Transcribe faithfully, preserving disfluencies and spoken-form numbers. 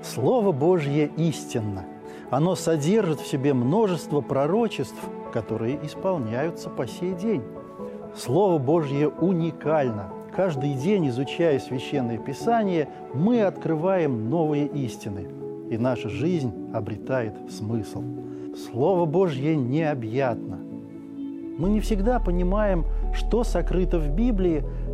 Слово Божье истинно. Оно содержит в себе множество пророчеств, которые исполняются по сей день. Слово Божье уникально. Каждый день, изучая Священное Писание, мы открываем новые истины, и наша жизнь обретает смысл. Слово Божье необъятно. Мы не всегда понимаем, что сокрыто в Библии,